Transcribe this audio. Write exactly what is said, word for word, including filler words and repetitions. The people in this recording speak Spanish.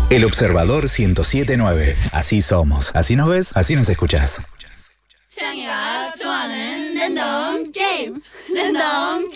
El Observador ciento siete punto nueve. Así somos. Así nos ves, así nos escuchás. 창이가 좋아하는 랜덤 게임 랜덤